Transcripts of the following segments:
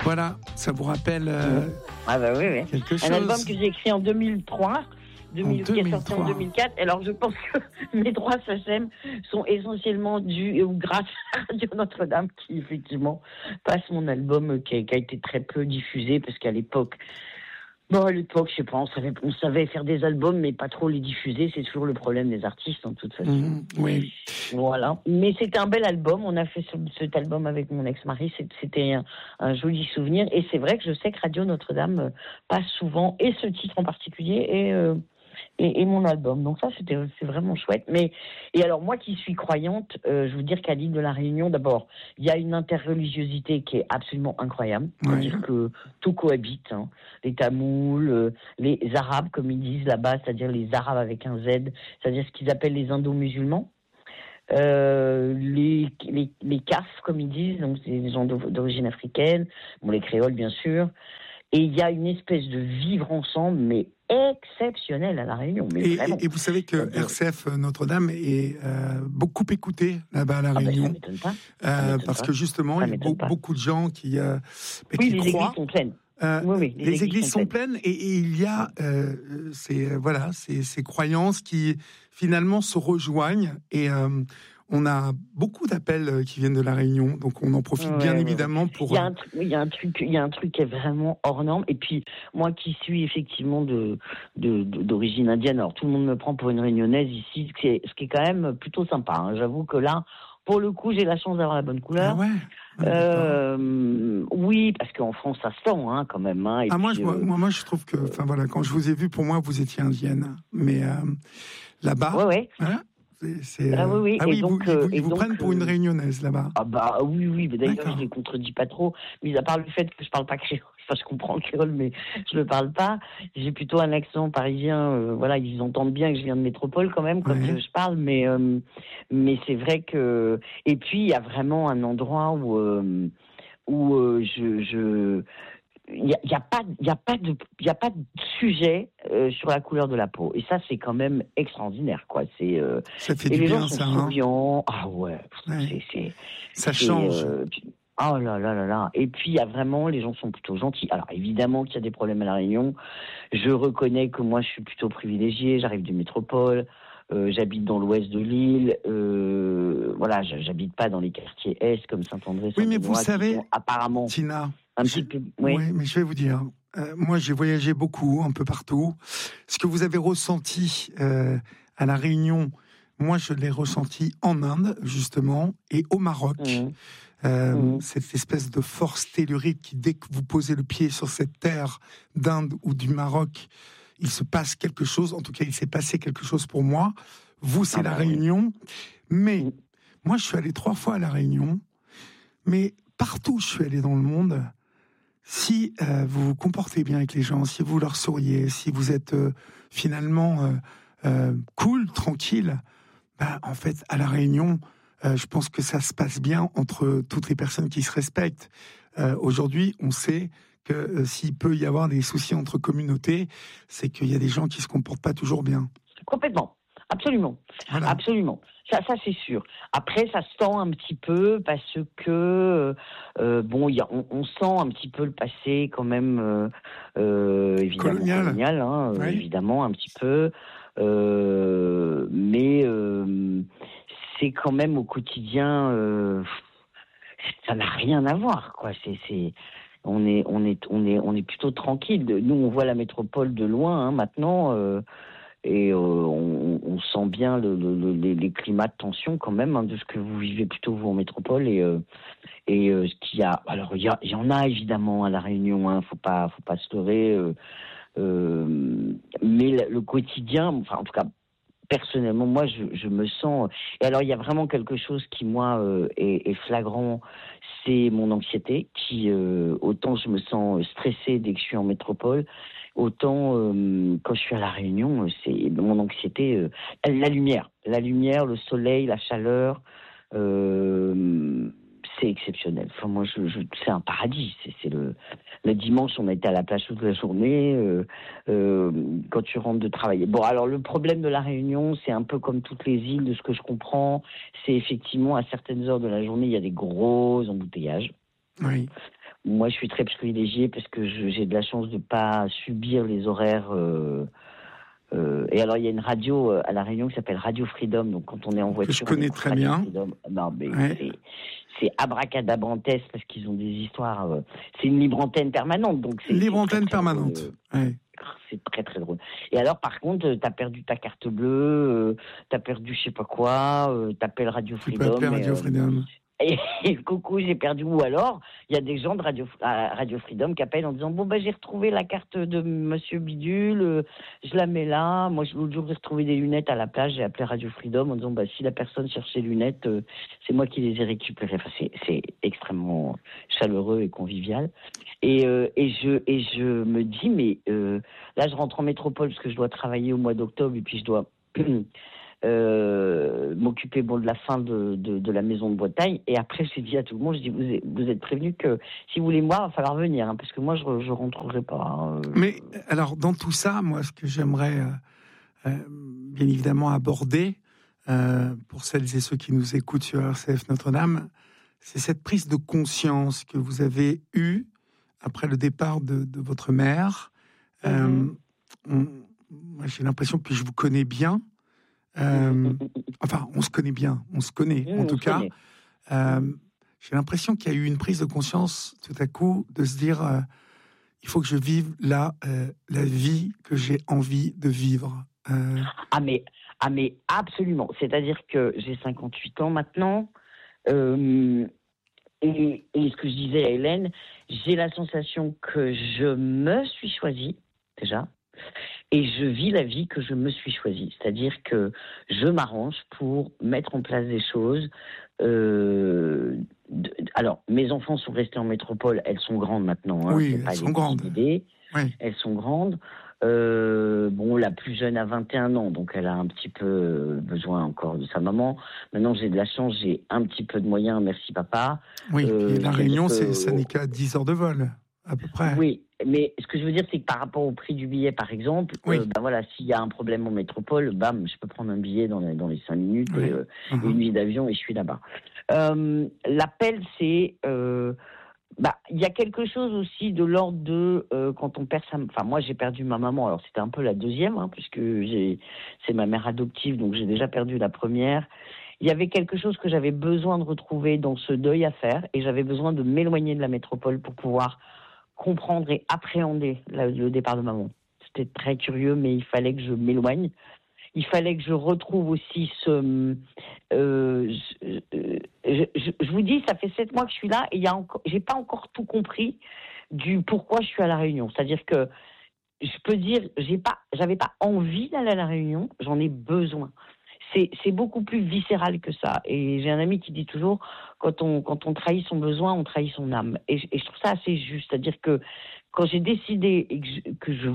Voilà, ça vous rappelle Ah bah oui. quelque chose. Un album que j'ai écrit en 2003. Qui est sorti en 2004. Alors je pense que mes droits SACEM sont essentiellement dus ou grâce à Radio Notre-Dame qui effectivement passe mon album qui a été très peu diffusé parce qu'à l'époque, je sais pas, on savait faire des albums mais pas trop les diffuser. C'est toujours le problème des artistes en toute façon. Oui. Voilà. Mais c'était un bel album. On a fait cet album avec mon ex-mari. C'était un joli souvenir. Et c'est vrai que je sais que Radio Notre-Dame passe souvent, et ce titre en particulier, et mon album. Donc ça, c'est vraiment chouette. Et alors, moi qui suis croyante, je veux dire qu'à l'île de la Réunion, d'abord, il y a une interreligiosité qui est absolument incroyable. C'est-à-dire que tout cohabite. Hein. Les Tamouls, les Arabes, comme ils disent là-bas, c'est-à-dire les Arabes avec un Z, c'est-à-dire ce qu'ils appellent les Indo-musulmans. Les CAF, comme ils disent, donc c'est des gens d'origine africaine, les créoles, bien sûr. Et il y a une espèce de vivre ensemble, mais exceptionnel à La Réunion. Mais et vous savez que RCF Notre-Dame est beaucoup écouté là-bas à La Réunion. Ça m'étonne pas. Parce que justement, il y a beaucoup de gens qui les croient. Églises sont pleines. Les églises sont pleines et il y a ces croyances qui finalement se rejoignent et on a beaucoup d'appels qui viennent de La Réunion, donc on en profite bien évidemment pour. Il y a un truc qui est vraiment hors norme. Et puis moi qui suis effectivement d'origine indienne, alors tout le monde me prend pour une réunionnaise ici, ce qui est quand même plutôt sympa. Hein. J'avoue que là, pour le coup, j'ai la chance d'avoir la bonne couleur. Oui, parce qu'en France, ça se sent quand même. Hein, moi, je trouve que, quand je vous ai vu, pour moi, vous étiez indienne, mais là-bas. Hein, ils vous prennent pour une réunionnaise là-bas. Ah bah oui, mais d'ailleurs je les contredis pas trop, mis à part le fait que je parle pas créole. Enfin, je comprends le créole, mais je le parle pas. J'ai plutôt un accent parisien. Ils entendent bien que je viens de métropole quand même quand je parle, mais c'est vrai que. Et puis il y a vraiment un endroit où il y a pas de sujet sur la couleur de la peau, et ça c'est quand même extraordinaire, quoi. Ça fait du bien, ça. Ah ouais. Ça change. Oh là là là là. Et puis il y a vraiment, les gens sont plutôt gentils. Alors évidemment qu'il y a des problèmes à La Réunion. Je reconnais que moi je suis plutôt privilégiée. J'arrive du métropole. J'habite dans l'ouest de l'île. J'habite pas dans les quartiers est comme Saint-André. Oui, mais vous savez, apparemment, Tina, un petit peu. Oui, mais je vais vous dire. Moi, j'ai voyagé beaucoup, un peu partout. Ce que vous avez ressenti à La Réunion, moi, je l'ai ressenti en Inde, justement, et au Maroc. Cette espèce de force tellurique qui, dès que vous posez le pied sur cette terre d'Inde ou du Maroc, il se passe quelque chose. En tout cas, il s'est passé quelque chose pour moi. Vous, c'est La Réunion. Mais moi, je suis allé 3 fois à La Réunion. Mais partout où je suis allé dans le monde, si vous vous comportez bien avec les gens, si vous leur souriez, si vous êtes finalement cool, tranquille, en fait, à La Réunion, je pense que ça se passe bien entre toutes les personnes qui se respectent. Aujourd'hui, on sait que s'il peut y avoir des soucis entre communautés, c'est qu'il y a des gens qui se comportent pas toujours bien. Complètement, absolument, voilà. Absolument. Ça c'est sûr. Après, ça se sent un petit peu parce que on sent un petit peu le passé quand même, évidemment colonial, évidemment un petit peu, mais c'est quand même au quotidien, ça n'a rien à voir, quoi. On est plutôt tranquille. Nous, on voit la métropole de loin maintenant. Et on sent bien les climats de tension quand même, de ce que vous vivez plutôt vous en métropole et ce qu'il y a. Alors il y en a évidemment à La Réunion, faut pas se leurrer, mais le quotidien, enfin en tout cas personnellement moi je me sens. Et alors il y a vraiment quelque chose qui moi est flagrant, c'est mon anxiété qui autant je me sens stressée dès que je suis en métropole. Autant quand je suis à La Réunion, c'est mon anxiété, la lumière, le soleil, la chaleur, c'est exceptionnel. Enfin moi, c'est un paradis. C'est le dimanche, on a été à la plage toute la journée. Quand tu rentres de travailler. Bon, alors le problème de La Réunion, c'est un peu comme toutes les îles, de ce que je comprends, c'est effectivement à certaines heures de la journée, il y a des gros embouteillages. Oui. moi, je suis très privilégiée parce que j'ai de la chance de pas subir les horaires. Et alors, il y a une radio à La Réunion qui s'appelle Radio Freedom. Donc, quand on est en voiture, que je connais très Radio bien. Freedom. Non, mais Ouais. c'est abracadabrantesque parce qu'ils ont des histoires. C'est une libre antenne permanente. Donc Libre c'est antenne très, permanente. Ouais. c'est très très drôle. Et alors, par contre, t'as perdu ta carte bleue, t'as perdu je sais pas quoi, t'appelles Radio Tu peux Freedom. appeler Radio Freedom. Et coucou, j'ai perdu. Ou alors, il y a des gens de Radio Freedom qui appellent en disant bon j'ai retrouvé la carte de Monsieur Bidule, je la mets là. Moi l'autre jour j'ai retrouvé des lunettes à la plage, j'ai appelé Radio Freedom en disant si la personne cherche ses lunettes, c'est moi qui les ai récupérées. Enfin, c'est extrêmement chaleureux et convivial. Et je me dis mais là je rentre en métropole parce que je dois travailler au mois d'octobre et puis je dois m'occuper de la fin de la maison de Bretagne. Et après, j'ai dit à tout le monde, je dis, vous êtes prévenus que si vous voulez me voir, il va falloir venir, parce que moi, je rentrerai pas. Mais alors, dans tout ça, moi, ce que j'aimerais bien évidemment aborder, pour celles et ceux qui nous écoutent sur RCF Notre-Dame, c'est cette prise de conscience que vous avez eue après le départ de votre mère. Moi, j'ai l'impression, puis je vous connais bien, enfin, on se connaît bien, on se connaît en tout cas. J'ai l'impression qu'il y a eu une prise de conscience tout à coup de se dire il faut que je vive la vie que j'ai envie de vivre. Ah mais absolument. C'est-à-dire que j'ai 58 ans maintenant. Et ce que je disais à Hélène, j'ai la sensation que je me suis choisie déjà. Et je vis la vie que je me suis choisie. C'est-à-dire que je m'arrange pour mettre en place des choses. Alors, mes enfants sont restés en métropole. Elles sont grandes maintenant. Oui, elles sont grandes. Oui. Elles sont grandes. La plus jeune a 21 ans, donc elle a un petit peu besoin encore de sa maman. Maintenant, j'ai de la chance, j'ai un petit peu de moyens. Merci, papa. Oui, et La Réunion, ça n'est qu'à 10 heures de vol, à peu près. Oui. Mais ce que je veux dire, c'est que par rapport au prix du billet, par exemple, s'il y a un problème en métropole, je peux prendre un billet dans les 5 minutes et une nuit d'avion et je suis là-bas. L'appel, c'est... il y a quelque chose aussi de l'ordre de quand on perd sa... Enfin, moi, j'ai perdu ma maman. Alors, c'était un peu la deuxième, puisque c'est ma mère adoptive, donc j'ai déjà perdu la première. Il y avait quelque chose que j'avais besoin de retrouver dans ce deuil à faire et j'avais besoin de m'éloigner de la métropole pour pouvoir comprendre et appréhender le départ de maman. C'était très curieux, mais il fallait que je m'éloigne. Il fallait que je retrouve aussi ce... je vous dis, ça fait 7 mois que je suis là et j'ai pas encore tout compris du pourquoi je suis à La Réunion. C'est-à-dire que je peux dire, j'avais pas envie d'aller à La Réunion, j'en ai besoin. C'est beaucoup plus viscéral que ça. Et j'ai un ami qui dit toujours, quand on trahit son besoin, on trahit son âme. Et je trouve ça assez juste. C'est-à dire que quand j'ai décidé que je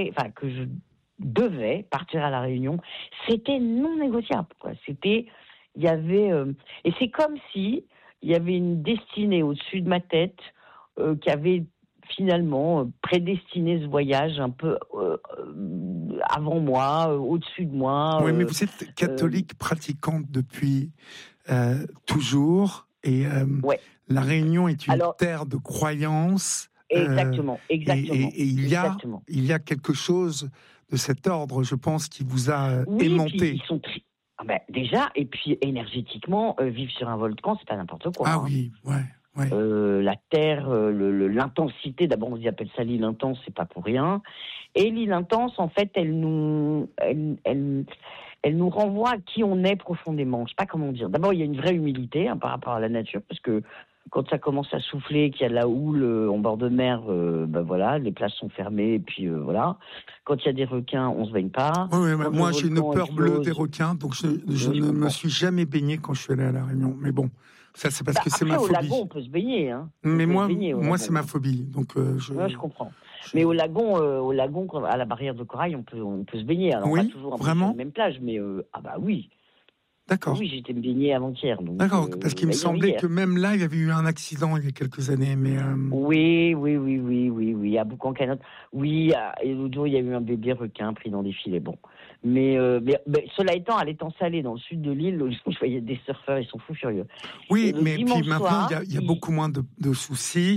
devais partir à La Réunion, c'était non négociable, quoi. Et c'est comme si il y avait une destinée au-dessus de ma tête qui avait finalement prédestiné ce voyage un peu avant moi, au-dessus de moi. Oui, mais vous êtes catholique pratiquante depuis toujours, et La Réunion est une terre de croyance. Exactement. Et il y a quelque chose de cet ordre, je pense, qui vous a aimanté. Déjà, et puis énergétiquement, vivre sur un volcan, c'est pas n'importe quoi. Ah oui, ouais. La terre, l'intensité, d'abord on appelle ça l'île intense, c'est pas pour rien. Et l'île intense, en fait, elle nous renvoie à qui on est profondément. Je sais pas comment dire. D'abord, il y a une vraie humilité par rapport à la nature, parce que quand ça commence à souffler, qu'il y a de la houle en bord de mer, les plages sont fermées, et puis voilà. Quand il y a des requins, on se baigne pas. Moi, j'ai une peur bleue des requins, donc je ne me suis jamais baigné quand je suis allé à La Réunion. Mais bon, ça c'est parce que c'est ma phobie. Au lagon, on peut se baigner. Mais moi, c'est ma phobie, donc je comprends. Mais au lagon, à la barrière de corail, on peut se baigner. Alors oui, pas toujours vraiment sur la même plage, mais oui. D'accord. Oui, j'étais me baigner avant-hier. D'accord, parce qu'il me semblait que même là, il y avait eu un accident il y a quelques années. Mais Oui, à Boucan-Canotte. Oui, et l'autre jour, il y a eu un bébé requin pris dans des filets. Bon. Mais cela étant, à l'étang salé, dans le sud de l'île, je voyais des surfeurs, ils sont fous furieux. Oui, mais puis maintenant, il y a beaucoup moins de soucis.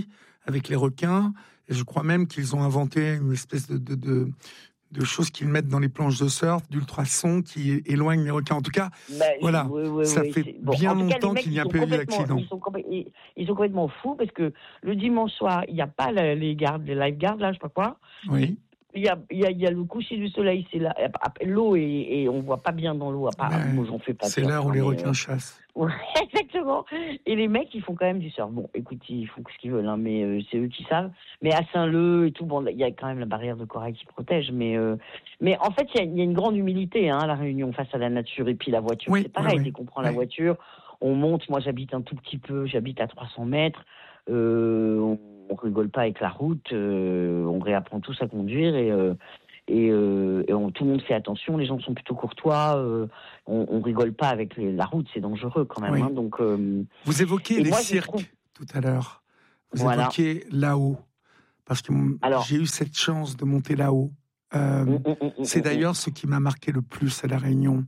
avec les requins. Et je crois même qu'ils ont inventé une espèce de choses qu'ils mettent dans les planches de surf, d'ultrasons qui éloignent les requins. En tout cas, voilà, ça fait bien longtemps qu'il n'y a pas eu d'accident. Ils sont complètement fous parce que le dimanche soir, il n'y a pas les lifeguards, là, je sais pas quoi. Oui. Il y a le coucher du soleil, c'est là, l'eau et on voit pas bien dans l'eau. Moi, j'en fais pas. C'est l'heure où les requins chassent. Ouais, exactement. Et les mecs, ils font quand même du surf. Bon, écoute, ils font ce qu'ils veulent, hein, mais c'est eux qui savent. Mais à Saint-Leu et tout, bon, il y a quand même la barrière de corail qui protège. Mais en fait, il y a une grande humilité à La Réunion face à la nature et puis la voiture. Oui, c'est pareil, dès qu'on prend la voiture, on monte. Moi, j'habite un tout petit peu, j'habite à 300 mètres. On rigole pas avec la route, on réapprend tous à conduire et tout le monde fait attention, les gens sont plutôt courtois, on rigole pas avec la route, c'est dangereux quand même. Oui. Hein, donc, vous évoquez les cirques tout à l'heure, vous évoquiez là-haut, parce que j'ai eu cette chance de monter là-haut. C'est d'ailleurs ce qui m'a marqué le plus à La Réunion.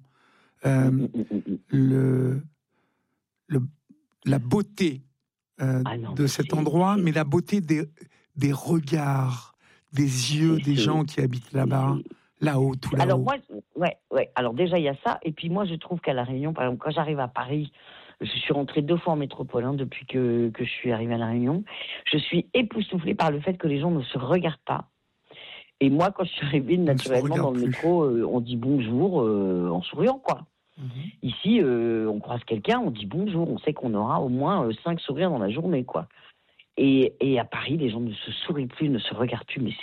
La beauté de cet endroit, mais la beauté des regards, des yeux des gens qui habitent là-bas, là-haut, tout là-haut. Alors moi, ouais. Alors déjà il y a ça, et puis moi je trouve qu'à La Réunion, par exemple, quand j'arrive à Paris, je suis rentrée 2 fois en métropole depuis que je suis arrivée à La Réunion, je suis époustouflée par le fait que les gens ne se regardent pas. Et moi, quand je suis arrivée naturellement dans le métro, on dit bonjour en souriant, quoi. Ici, on croise quelqu'un, on dit bonjour, on sait qu'on aura au moins 5 sourires dans la journée, quoi. Et à Paris, les gens ne se sourient plus, ne se regardent plus, mais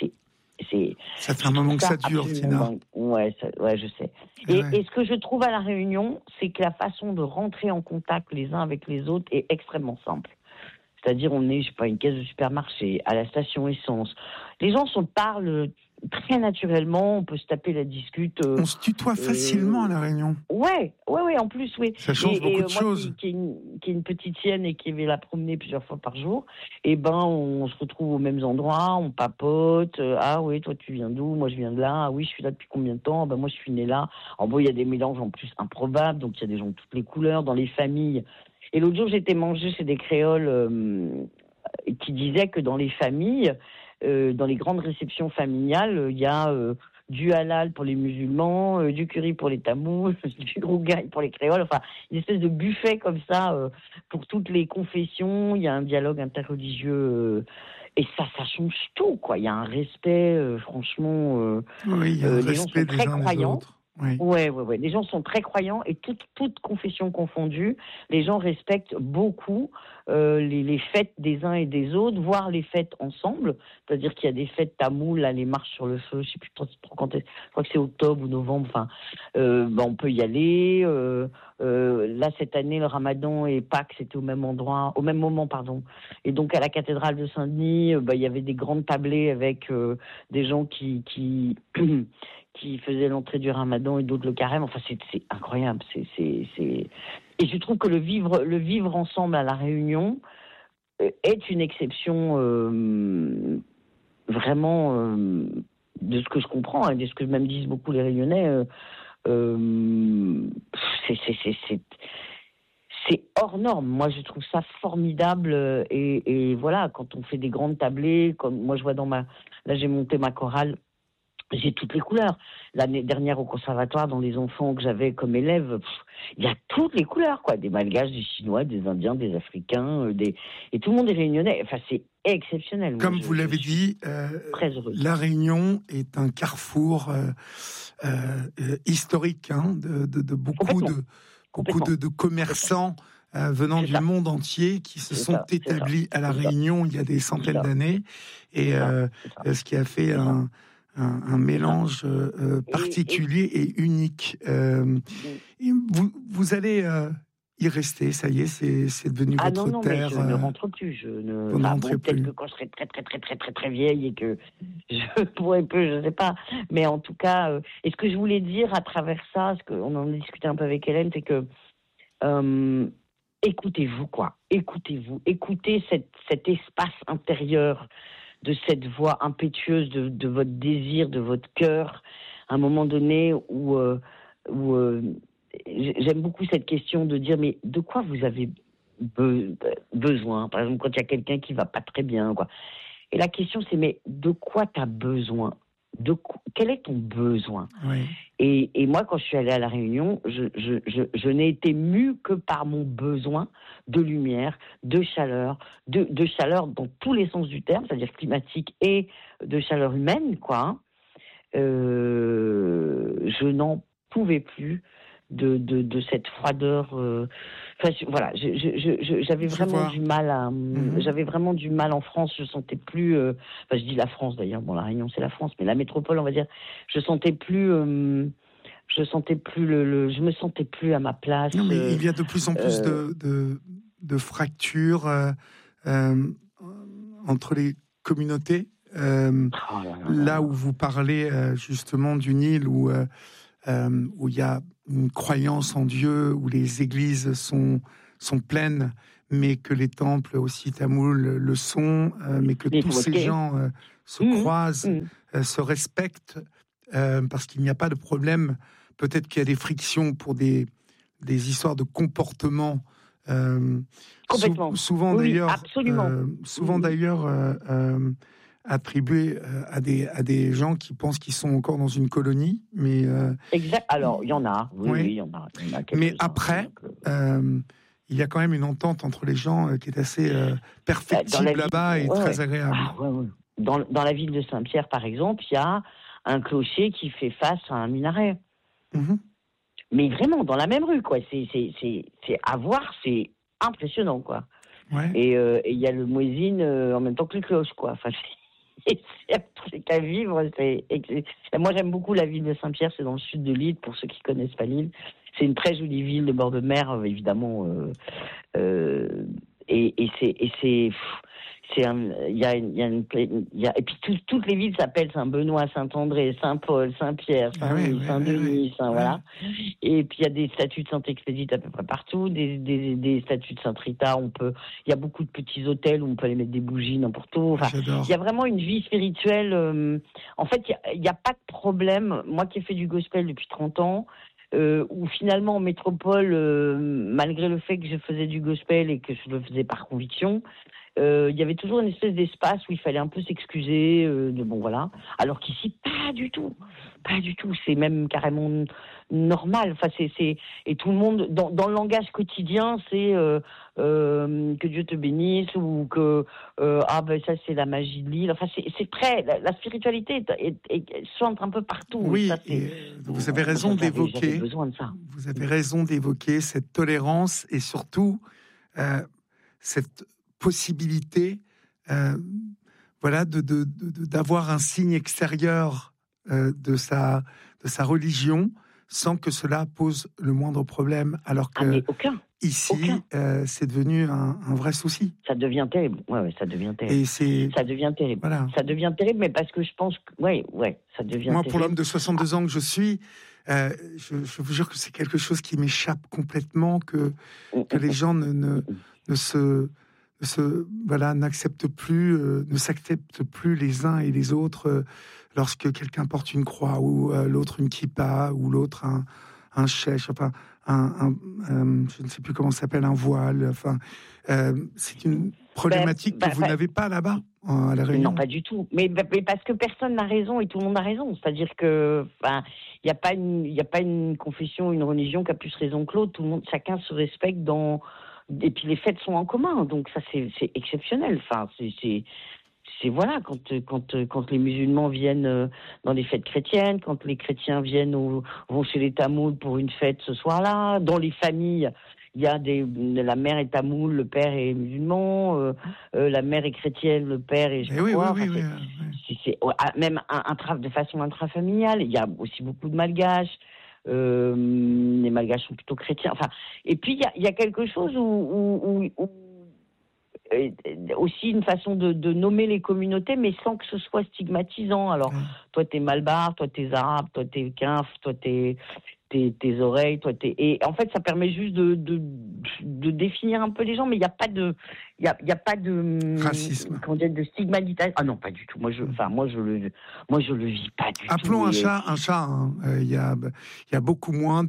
ça fait un moment que ça dure, Tina. Ouais, je sais. Et ce que je trouve à La Réunion, c'est que la façon de rentrer en contact les uns avec les autres est extrêmement simple. C'est-à-dire, on est, je sais pas, une caisse de supermarché, à la station essence. Les gens se parlent très naturellement, on peut se taper la discute. On se tutoie facilement à La Réunion. Ouais, en plus, oui. Ça change beaucoup de choses. Moi, qui est une petite chienne et qui vais la promener plusieurs fois par jour, on se retrouve aux mêmes endroits, on papote. Ah oui, toi tu viens d'où? Moi je viens de là. Ah oui, je suis là depuis combien de temps? Moi je suis née là. En bon, il y a des mélanges en plus improbables, donc il y a des gens de toutes les couleurs dans les familles. Et l'autre jour, j'étais manger chez des créoles qui disaient que dans les familles, dans les grandes réceptions familiales, il y a du halal pour les musulmans, du curry pour les tamous, du rougail pour les créoles, enfin une espèce de buffet comme ça pour toutes les confessions. Il y a un dialogue interreligieux et ça change tout, quoi. Il y a un respect, franchement. Oui, il y a un respect des uns des autres. Ouais. Les gens sont très croyants et toutes confessions confondues, les gens respectent beaucoup les fêtes des uns et des autres, voire les fêtes ensemble. C'est-à-dire qu'il y a des fêtes tamoules, là, les marches sur le feu, je sais plus trop quand est, je crois que c'est octobre ou novembre. Enfin, on peut y aller. Là, cette année, le Ramadan et Pâques, c'était au même moment, pardon. Et donc à la cathédrale de Saint-Denis, il y avait des grandes tablées avec des gens qui qui faisaient l'entrée du Ramadan et d'autres le carême. Enfin, c'est incroyable. Et je trouve que le vivre ensemble à La Réunion est une exception vraiment de ce que je comprends et de ce que même disent beaucoup les Réunionnais. C'est hors norme. Moi, je trouve ça formidable. Et voilà, quand on fait des grandes tablées, comme moi, je vois là, j'ai monté ma chorale. J'ai toutes les couleurs. L'année dernière au conservatoire, dans les enfants que j'avais comme élèves, il y a toutes les couleurs, quoi. Des Malgaches, des Chinois, des Indiens, des Africains, et tout le monde est réunionnais. Enfin, c'est exceptionnel. Comme vous l'avez dit, très heureuse. La Réunion est un carrefour historique de beaucoup de commerçants venant du monde entier qui se sont établis à La Réunion il y a des centaines d'années. Et ce qui a fait un mélange particulier et unique. Vous allez y rester, ça y est, c'est devenu votre terre. Mais je ne rentre plus. Vous ne rentrez plus. Peut-être que quand je serai très, très, très, très, très, très vieille et que je pourrai peu, je ne sais pas. Mais en tout cas, et ce que je voulais dire à travers ça, ce qu'on en a discuté un peu avec Hélène, c'est que écoutez-vous, quoi. Écoutez cet espace intérieur de cette voix impétueuse de votre désir, de votre cœur, à un moment donné où j'aime beaucoup cette question de dire, mais de quoi vous avez besoin. Par exemple, quand il y a quelqu'un qui va pas très bien, quoi. Et la question, c'est, mais de quoi tu as besoin? Quel est ton besoin? Oui. Et moi, quand je suis allée à La Réunion, je n'ai été mue que par mon besoin de lumière, de chaleur, de chaleur dans tous les sens du terme, c'est-à-dire climatique et de chaleur humaine, quoi. Hein. Je n'en pouvais plus de cette froideur. Voilà, j'avais vraiment du mal à. J'avais vraiment du mal en France. Je sentais plus. Je dis la France d'ailleurs. Bon, La Réunion c'est la France, mais la métropole, on va dire. Je sentais plus. Je me sentais plus à ma place. Non, mais il y a de plus en plus de fractures entre les communautés. Là où vous parlez justement d'une île où il y a une croyance en Dieu, où les églises sont pleines, mais que les temples aussi tamouls le sont, mais que tous ces gens se croisent, se respectent, parce qu'il n'y a pas de problème. Peut-être qu'il y a des frictions pour des histoires de comportement. Complètement. Souvent oui, d'ailleurs, absolument. Attribué à des gens qui pensent qu'ils sont encore dans une colonie, mais exact. Alors il y en a, oui, il y en a. Mais après, il y a quand même une entente entre les gens qui est assez perfectible là-bas et très agréable. Dans la ville de Saint-Pierre, par exemple, il y a un clocher qui fait face à un minaret. Mais vraiment dans la même rue, quoi. C'est à voir, c'est impressionnant, quoi. Ouais. Et il y a le muezzin en même temps que le cloche, quoi. Enfin, c'est qu'à vivre. Moi, j'aime beaucoup la ville de Saint-Pierre. C'est dans le sud de l'île, pour ceux qui connaissent pas l'île. C'est une très jolie ville de bord de mer, évidemment. Et puis toutes les villes s'appellent Saint-Benoît, Saint-André, Saint-Paul, Saint-Pierre, Saint-Louis, Saint-Denis, voilà. Et puis il y a des statues de Sainte-Expédite à peu près partout, des statues de Sainte-Rita. Il y a beaucoup de petits hôtels où on peut aller mettre des bougies n'importe où. Enfin, il y a vraiment une vie spirituelle. En fait, il y a pas de problème. Moi qui ai fait du gospel depuis 30 ans. Où finalement en métropole, malgré le fait que je faisais du gospel et que je le faisais par conviction, il y avait toujours une espèce d'espace où il fallait un peu s'excuser, voilà. Alors qu'ici, pas du tout, c'est même carrément normal. Enfin, et tout le monde dans le langage quotidien, c'est que Dieu te bénisse ou que ça c'est la magie de l'île. Enfin, c'est très la spiritualité chante un peu partout. Oui, ça, vous avez raison d'évoquer. J'avais besoin de ça. Vous avez raison d'évoquer cette tolérance et surtout cette possibilité, d'avoir un signe extérieur de sa religion sans que cela pose le moindre problème, alors que ici, c'est devenu un vrai souci. Ça devient terrible. Ouais, ça devient terrible. Ça devient terrible. Voilà. Ça devient terrible, mais parce que je pense que, ça devient terrible. Moi, pour l'homme de 62 ans que je suis, je vous jure que c'est quelque chose qui m'échappe complètement, que les gens n'acceptent plus, ne s'acceptent plus les uns et les autres lorsque quelqu'un porte une croix ou l'autre une kippa ou l'autre un chèche, enfin je ne sais plus comment ça s'appelle, un voile. Enfin, c'est une problématique que vous n'avez pas là-bas à La Réunion. Non, pas du tout. Mais parce que personne n'a raison et tout le monde a raison. C'est-à-dire que il n'y a pas une confession, une religion qui a plus raison que l'autre. Tout le monde, chacun se respecte dans. Et puis les fêtes sont en commun, donc ça c'est exceptionnel. Enfin, c'est voilà, quand les musulmans viennent dans les fêtes chrétiennes, quand les chrétiens vont chez les Tamouls pour une fête ce soir-là, dans les familles, il y a la mère est tamoule, le père est musulman, la mère est chrétienne, le père est même de façon intrafamiliale. Il y a aussi beaucoup de malgaches. Les malgaches sont plutôt chrétiens. Enfin, et puis il y a quelque chose où aussi une façon de nommer les communautés, mais sans que ce soit stigmatisant. Alors, toi t'es malbar, toi t'es arabe, toi t'es quinf, toi t'es tes oreilles, toi, et en fait, ça permet juste de définir un peu les gens, mais il n'y a pas de, il y a pas de, Racisme. comment dire, de stigmatisation. Ah non, pas du tout. Moi, je le vis pas du Appelons tout. un chat un chat. Hein. Il y a beaucoup moins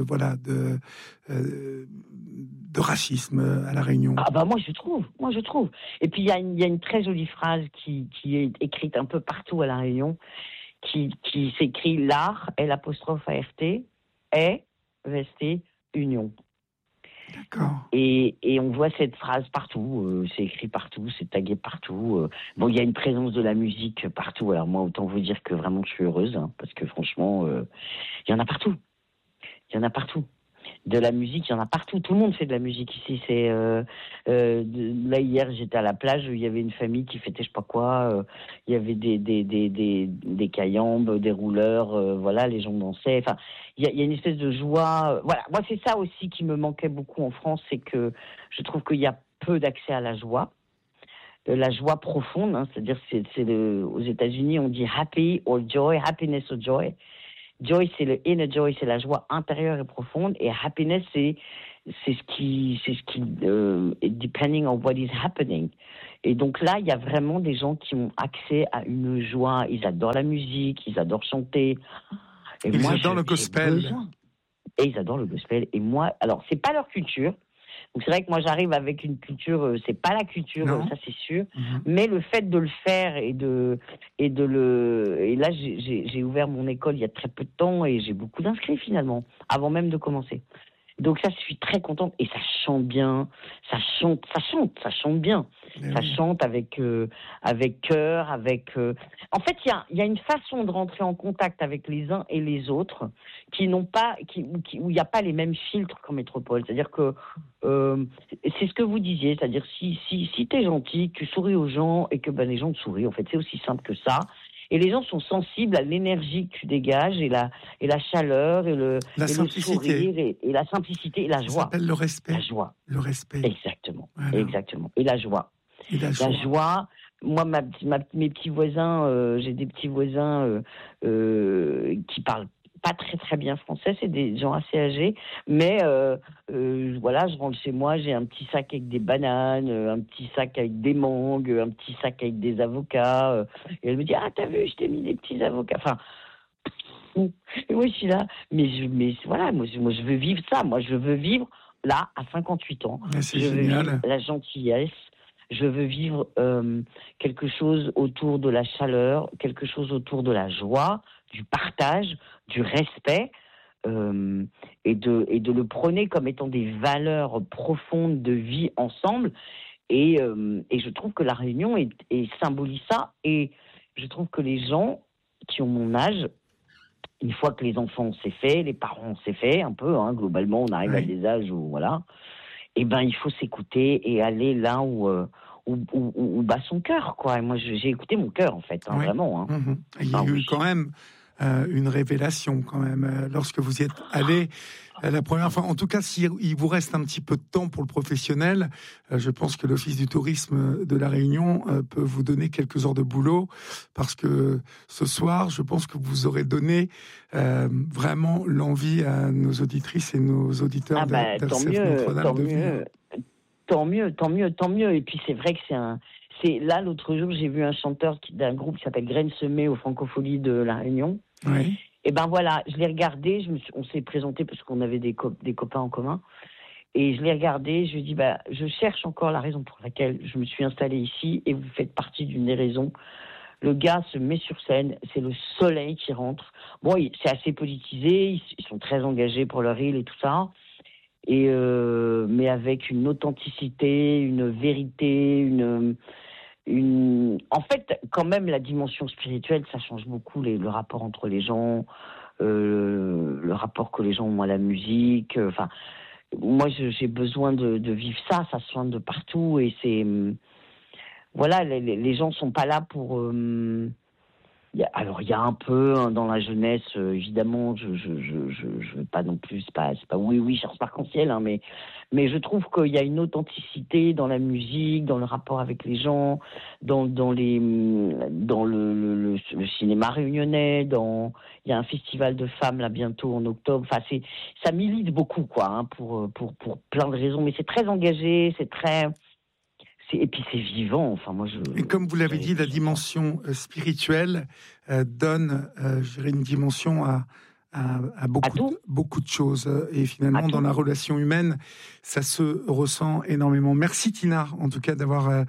de racisme à La Réunion. Ah bah moi je trouve. Et puis il y a une très jolie phrase qui est écrite un peu partout à La Réunion, qui s'écrit l'art, L''ART, est resté union. D'accord. Et on voit cette phrase partout, c'est écrit partout, c'est tagué partout. Bon, il y a une présence de la musique partout. Alors moi, autant vous dire que vraiment je suis heureuse, hein, parce que franchement, il y en a partout. Il y en a partout. De la musique, il y en a partout. Tout le monde fait de la musique ici. Là hier, j'étais à la plage, il y avait une famille qui fêtait je sais pas quoi. Il y avait des cayambes, des rouleurs. Voilà, les gens dansaient. Enfin, il y a une espèce de joie. Voilà, moi c'est ça aussi qui me manquait beaucoup en France, c'est que je trouve qu'il y a peu d'accès à la joie. La joie profonde, hein, c'est-à-dire aux États-Unis on dit happy or joy, happiness or joy. Joy, c'est le inner joy, c'est la joie intérieure et profonde, et happiness, c'est ce qui depending on what is happening. Et donc là, il y a vraiment des gens qui ont accès à une joie. Ils adorent la musique, ils adorent chanter. Et ils adorent le gospel. Et ils adorent le gospel. Et moi, alors c'est pas leur culture. Donc c'est vrai que moi j'arrive avec une culture, c'est pas la culture, ça c'est sûr, mais le fait de le faire et là j'ai ouvert mon école il y a très peu de temps et j'ai beaucoup d'inscrits finalement, avant même de commencer. Donc ça, je suis très contente et ça chante bien, ça chante bien, ça chante avec cœur, En fait, il y a une façon de rentrer en contact avec les uns et les autres où il n'y a pas les mêmes filtres qu'en métropole. C'est-à-dire que c'est ce que vous disiez, c'est-à-dire si t'es gentil, que tu souris aux gens et que les gens te sourient. En fait, c'est aussi simple que ça. Et les gens sont sensibles à l'énergie que tu dégages et la chaleur et le sourire et la simplicité et la joie. Ça s'appelle le respect. La joie. Le respect. Exactement. Voilà. Exactement. Et la joie. La joie. Moi, mes petits voisins, j'ai des petits voisins qui parlent pas très très bien français, c'est des gens assez âgés, mais voilà, je rentre chez moi, j'ai un petit sac avec des bananes, un petit sac avec des mangues, un petit sac avec des avocats, et elle me dit t'as vu, je t'ai mis des petits avocats, enfin, et moi je suis là, mais voilà, moi je veux vivre ça, moi je veux vivre là à 58 ans, c'est je veux génial. vivre la gentillesse. Je veux vivre quelque chose autour de la chaleur, quelque chose autour de la joie, du partage, du respect, et de le prôner comme étant des valeurs profondes de vie ensemble. Et je trouve que La Réunion symbolise ça. Et je trouve que les gens qui ont mon âge, une fois que les enfants c'est fait, les parents c'est fait, un peu, hein, globalement, on arrive à des âges où, voilà, et il faut s'écouter et aller là où bat son cœur, quoi. Et moi, j'ai écouté mon cœur, en fait, vraiment. Hein. Il y a eu quand même une révélation, quand même, lorsque vous y êtes allé la première fois. En tout cas, s'il vous reste un petit peu de temps pour le professionnel, je pense que l'Office du tourisme de La Réunion peut vous donner quelques heures de boulot, parce que ce soir, je pense que vous aurez donné vraiment l'envie à nos auditrices et nos auditeurs d'RCF Notre-Dame de venir. Tant mieux. Et puis c'est vrai que là, l'autre jour, j'ai vu un chanteur d'un groupe qui s'appelle Graines Semées aux Francopholies de La Réunion. Oui. Et voilà, je l'ai regardé, on s'est présenté parce qu'on avait des copains en commun. Et je l'ai regardé, je lui ai dit, je cherche encore la raison pour laquelle je me suis installée ici et vous faites partie d'une des raisons. Le gars se met sur scène, c'est le soleil qui rentre. Bon, c'est assez politisé, ils sont très engagés pour leur île et tout ça. Mais avec une authenticité, une vérité, en fait, quand même, la dimension spirituelle, ça change beaucoup le rapport entre les gens, le rapport que les gens ont à la musique. Enfin, moi, j'ai besoin de vivre ça soigne de partout, et c'est voilà, les gens sont pas là pour Alors, il y a un peu dans la jeunesse, évidemment, je veux pas non plus, c'est pas oui, Charles Arc-en-Ciel, hein, mais je trouve qu'il y a une authenticité dans la musique, dans le rapport avec les gens, dans le cinéma réunionnais, il y a un festival de femmes là bientôt en octobre. Enfin, ça milite beaucoup, quoi, hein, pour plein de raisons, mais c'est très engagé, et puis c'est vivant. Enfin, moi, Et comme vous l'avez dit, la dimension spirituelle donne, je dirais, une dimension à beaucoup de choses. Et finalement, dans la relation humaine, ça se ressent énormément. Merci Tina, en tout cas, d'avoir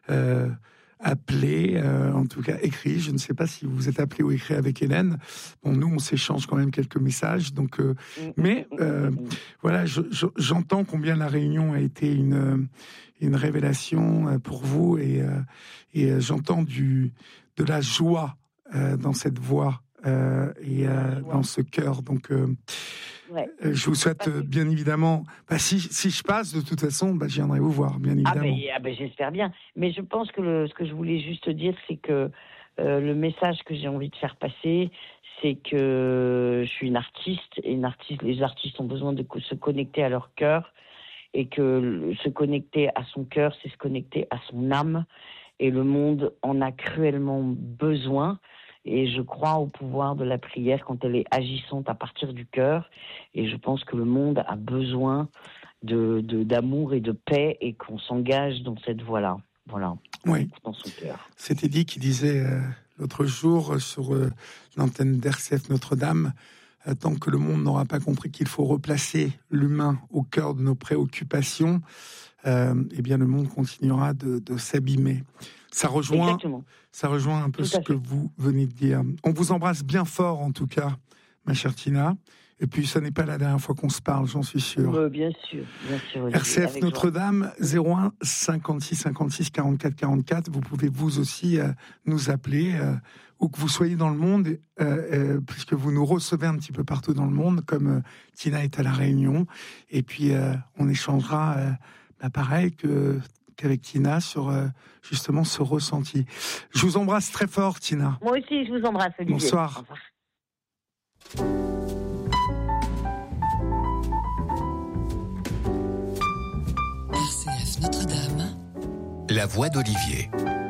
appelé, en tout cas écrit. Je ne sais pas si vous vous êtes appelé ou écrit avec Hélène. Bon, nous, on s'échange quand même quelques messages. Donc, mais voilà, j'entends combien la Réunion a été une révélation pour vous, et j'entends de la joie dans cette voix et dans ce cœur. Donc, je vous souhaite bien évidemment. Si je passe, de toute façon, je viendrai vous voir, bien évidemment. J'espère bien. Mais je pense que ce que je voulais juste dire, c'est que le message que j'ai envie de faire passer, c'est que je suis une artiste, et les artistes ont besoin de se connecter à leur cœur, et que se connecter à son cœur, c'est se connecter à son âme, et le monde en a cruellement besoin. Et je crois au pouvoir de la prière quand elle est agissante à partir du cœur. Et je pense que le monde a besoin d'amour et de paix, et qu'on s'engage dans cette voie-là. Voilà. Oui. Dans son cœur. C'était dit qui disait l'autre jour sur l'antenne d'RCF Notre-Dame, tant que le monde n'aura pas compris qu'il faut replacer l'humain au cœur de nos préoccupations, eh bien le monde continuera de s'abîmer. Ça rejoint un peu ce que vous venez de dire. On vous embrasse bien fort, en tout cas, ma chère Tina. Et puis, ce n'est pas la dernière fois qu'on se parle, j'en suis sûr. Bien sûr. RCF Notre-Dame, 01 56 56 44 44. Vous pouvez vous aussi nous appeler, où que vous soyez dans le monde, puisque vous nous recevez un petit peu partout dans le monde, comme Tina est à La Réunion. Et puis, on échangera, pareil qu'avec Tina, sur justement ce ressenti. Je vous embrasse très fort, Tina. Moi aussi, je vous embrasse, Olivier. Bonsoir. Au revoir. RCF Notre-Dame. La voix d'Olivier.